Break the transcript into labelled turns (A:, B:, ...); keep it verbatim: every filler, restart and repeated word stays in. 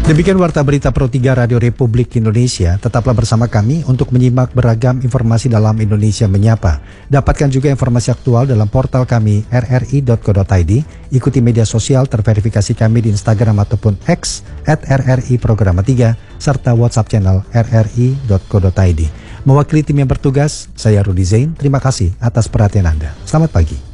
A: Demikian Warta Berita Pro tiga Radio Republik Indonesia. Tetaplah bersama kami untuk menyimak beragam informasi dalam Indonesia Menyapa. Dapatkan juga informasi aktual dalam portal kami r r i dot co dot i d. Ikuti media sosial terverifikasi kami di Instagram ataupun X at r r i programa tiga serta WhatsApp channel r r i dot co dot i d. Mewakili tim yang bertugas, saya Rudy Zain. Terima kasih atas perhatian Anda. Selamat pagi.